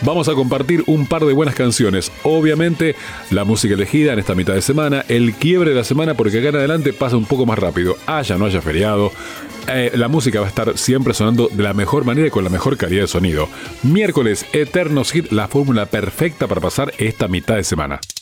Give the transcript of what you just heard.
vamos a compartir un par de buenas canciones. Obviamente, la música elegida en esta mitad de semana, el quiebre de la semana, porque acá en adelante pasa un poco más rápido. Haya o no haya feriado, la música va a estar siempre sonando de la mejor manera y con la mejor calidad de sonido. Miércoles, Eternos Hit, la fórmula perfecta para pasar esta mitad de semana.